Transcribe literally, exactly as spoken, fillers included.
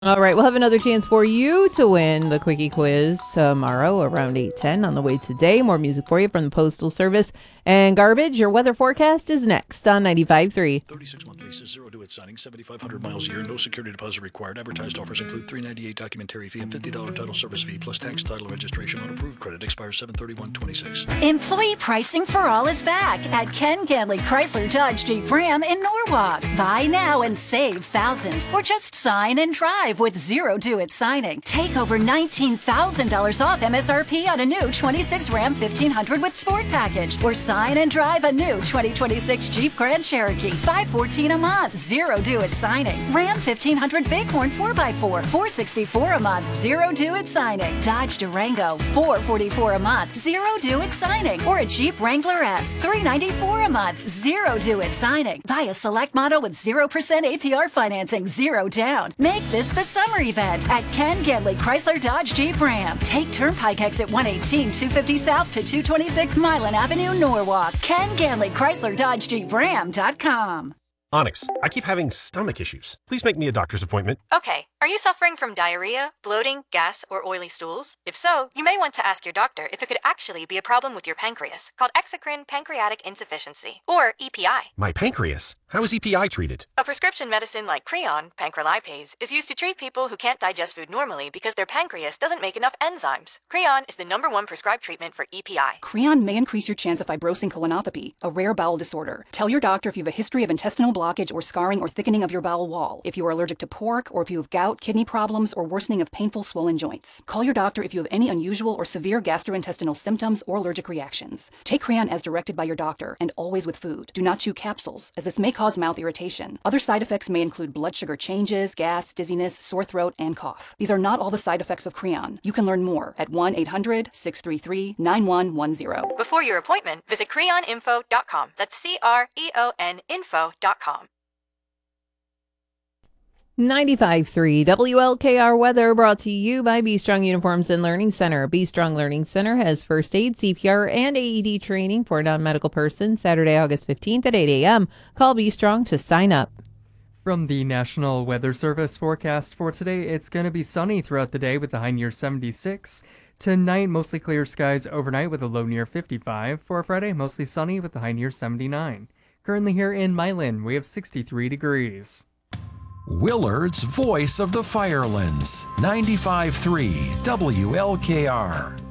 All right, we'll have another chance for you to win the Quickie Quiz tomorrow around eight ten on the way today. More music for you from the Postal Service and Garbage. Your weather forecast is next on ninety-five point three. thirty-six month leases, zero due at signing, seventy-five hundred miles a year, no security deposit required. Advertised offers include three ninety-eight documentary fee and fifty dollars title service fee, plus tax, title, and registration on approved credit. Expires seven thirty-one twenty-six. Employee pricing for all is back at Ken Ganley Chrysler Dodge Jeep Ram in Norwalk. Buy now and save thousands, or just sign and drive with zero due at signing. Take over nineteen thousand dollars off M S R P on a new twenty-six Ram fifteen hundred with Sport Package, or sign and drive a new twenty twenty-six Jeep Grand Cherokee, five fourteen a month, zero due at signing. Ram fifteen hundred Bighorn four by four, four sixty-four a month, zero due at signing. Dodge Durango, four forty-four a month, zero due at signing. Or a Jeep Wrangler S, three ninety-four a month, zero due at signing. Buy a select model with zero percent A P R financing, zero down. Make this the summer event at Ken Ganley Chrysler Dodge Jeep Ram. Take Turnpike exit one eighteen, two fifty South to two twenty-six Milan Avenue, Norwalk. Ken Ganley Chrysler Dodge Jeep Ram dot com. Onyx, I keep having stomach issues. Please make me a doctor's appointment. Okay. Are you suffering from diarrhea, bloating, gas, or oily stools? If so, you may want to ask your doctor if it could actually be a problem with your pancreas, called exocrine pancreatic insufficiency, or E P I. My pancreas? How is E P I treated? A prescription medicine like Creon, pancrelipase, is used to treat people who can't digest food normally because their pancreas doesn't make enough enzymes. Creon is the number one prescribed treatment for E P I. Creon may increase your chance of fibrosing colonopathy, a rare bowel disorder. Tell your doctor if you have a history of intestinal blockage or scarring or thickening of your bowel wall, if you are allergic to pork, or if you have gout, kidney problems, or worsening of painful swollen joints. Call your doctor if you have any unusual or severe gastrointestinal symptoms or allergic reactions. Take Creon as directed by your doctor, and always with food. Do not chew capsules, as this may cause mouth irritation. Other side effects may include blood sugar changes, gas, dizziness, sore throat, and cough. These are not all the side effects of Creon. You can learn more at one eight hundred, six three three, nine one one zero. Before your appointment, visit creon info dot com. That's C R E O N info dot com. ninety-five point three W L K R weather brought to you by B Strong Uniforms and Learning Center. B Strong Learning Center has first aid, C P R, and A E D training for non-medical persons Saturday, August fifteenth at eight a.m. Call B Strong to sign up. From the National Weather Service forecast for today, it's going to be sunny throughout the day with a high near seventy-six. Tonight, mostly clear skies overnight with a low near fifty-five. For Friday, mostly sunny with a high near seventy-nine. Currently here in Milan, we have sixty-three degrees. Willard's Voice of the Firelands, ninety-five point three W L K R.